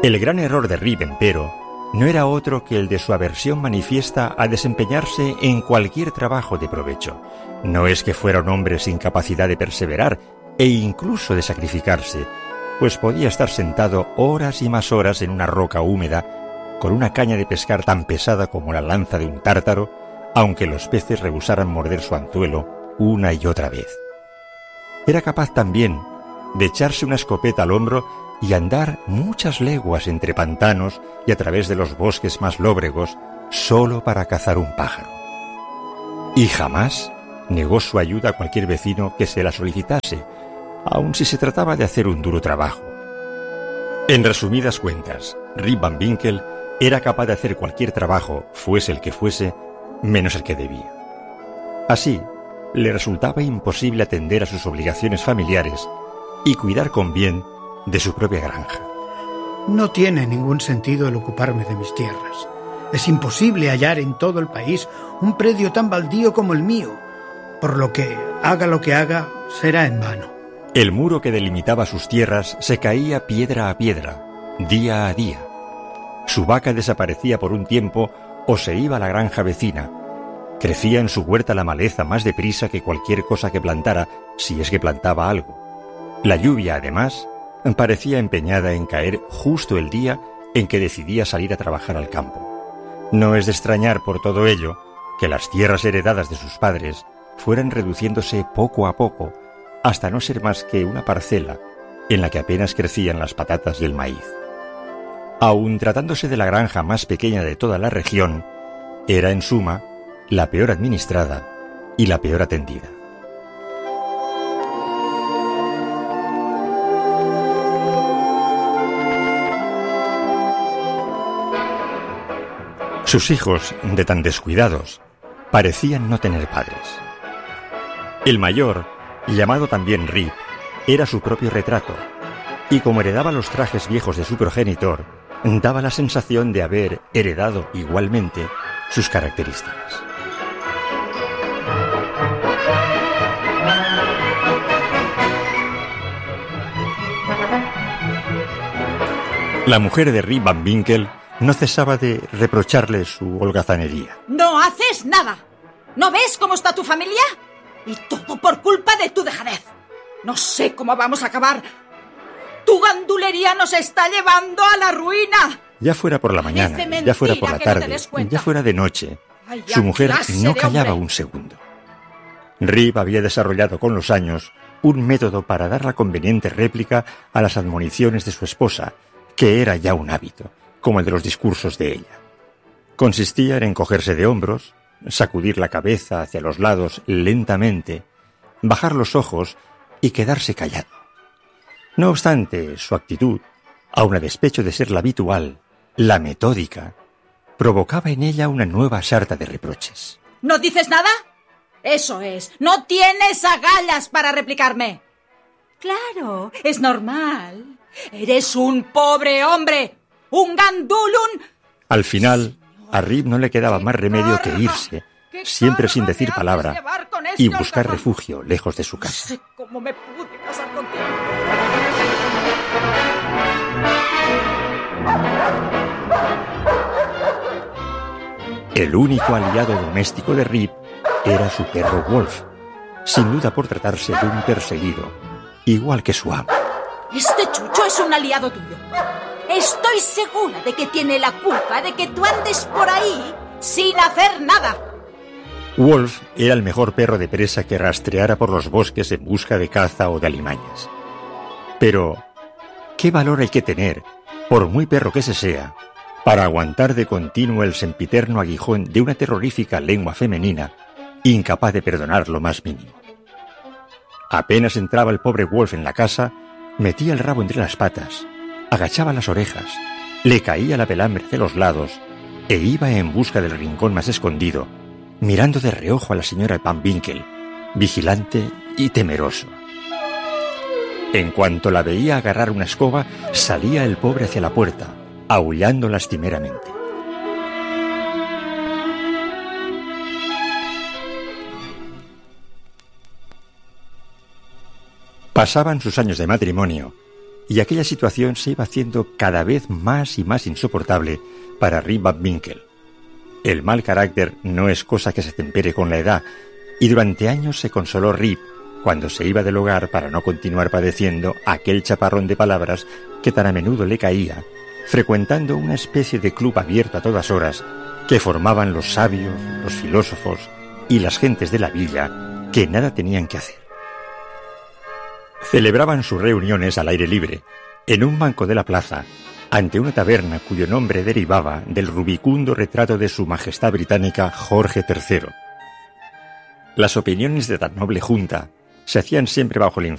El gran error de Rip, empero, no era otro que el de su aversión manifiesta a desempeñarse en cualquier trabajo de provecho. No es que fuera un hombre sin capacidad de perseverar e incluso de sacrificarse, pues podía estar sentado horas y más horas en una roca húmeda con una caña de pescar tan pesada como la lanza de un tártaro, aunque los peces rehusaran morder su anzuelo una y otra vez. Era capaz también de echarse una escopeta al hombro y andar muchas leguas entre pantanos y a través de los bosques más lóbregos solo para cazar un pájaro. Y jamás negó su ayuda a cualquier vecino que se la solicitase, aun si se trataba de hacer un duro trabajo. En resumidas cuentas, Rip Van Winkle era capaz de hacer cualquier trabajo, fuese el que fuese, menos el que debía. Así, le resultaba imposible atender a sus obligaciones familiares y cuidar con bien de su propia granja. No tiene ningún sentido el ocuparme de mis tierras. Es imposible hallar en todo el país un predio tan baldío como el mío, por lo que haga, será en vano. El muro que delimitaba sus tierras se caía piedra a piedra, día a día. Su vaca desaparecía por un tiempo o se iba a la granja vecina. Crecía en su huerta la maleza más deprisa que cualquier cosa que plantara, si es que plantaba algo. La lluvia, además, parecía empeñada en caer justo el día en que decidía salir a trabajar al campo. No es de extrañar por todo ello que las tierras heredadas de sus padres fueran reduciéndose poco a poco hasta no ser más que una parcela en la que apenas crecían las patatas y el maíz. Aun tratándose de la granja más pequeña de toda la región, era en suma la peor administrada y la peor atendida. Sus hijos, de tan descuidados, parecían no tener padres. El mayor, llamado también Rip, era su propio retrato, y como heredaba los trajes viejos de su progenitor, daba la sensación de haber heredado igualmente sus características. La mujer de Rip Van Winkle no cesaba de reprocharle su holgazanería. ¡No haces nada! ¿No ves cómo está tu familia? Y todo por culpa de tu dejadez. No sé cómo vamos a acabar. Tu gandulería nos está llevando a la ruina. Ya fuera por la mañana, ya fuera por la tarde, ya fuera de noche, su mujer no callaba un segundo. Rip había desarrollado con los años un método para dar la conveniente réplica a las admoniciones de su esposa, que era ya un hábito, como el de los discursos de ella. Consistía en encogerse de hombros, sacudir la cabeza hacia los lados lentamente, bajar los ojos y quedarse callado. No obstante, su actitud, aun a despecho de ser la habitual, la metódica, provocaba en ella una nueva sarta de reproches. ¿No dices nada? Eso es, no tienes agallas para replicarme. Claro, es normal. Eres un pobre hombre, un gandulun. Al final, a Rip no le quedaba más remedio que irse, siempre sin decir palabra, y buscar refugio lejos de su casa. No sé cómo me pude casar contigo. El único aliado doméstico de Rip era su perro Wolf, sin duda por tratarse de un perseguido, igual que su amo. Este chucho es un aliado tuyo. Estoy segura de que tiene la culpa de que tú andes por ahí sin hacer nada. Wolf era el mejor perro de presa que rastreara por los bosques en busca de caza o de alimañas. Pero, ¿qué valor hay que tener, por muy perro que se sea, para aguantar de continuo el sempiterno aguijón de una terrorífica lengua femenina, incapaz de perdonar lo más mínimo? Apenas entraba el pobre Wolf en la casa, metía el rabo entre las patas, agachaba las orejas, le caía la pelambre de los lados e iba en busca del rincón más escondido, mirando de reojo a la señora Van Winkle, vigilante y temeroso. En cuanto la veía agarrar una escoba, salía el pobre hacia la puerta, aullando lastimeramente. Pasaban sus años de matrimonio, y aquella situación se iba haciendo cada vez más y más insoportable para Rip Van Winkle. El mal carácter no es cosa que se tempere con la edad, y durante años se consoló Rip cuando se iba del hogar para no continuar padeciendo aquel chaparrón de palabras que tan a menudo le caía, frecuentando una especie de club abierto a todas horas que formaban los sabios, los filósofos y las gentes de la villa que nada tenían que hacer. Celebraban sus reuniones al aire libre, en un banco de la plaza, ante una taberna cuyo nombre derivaba del rubicundo retrato de su Majestad Británica Jorge III. Las opiniones de tan noble junta se hacían siempre bajo el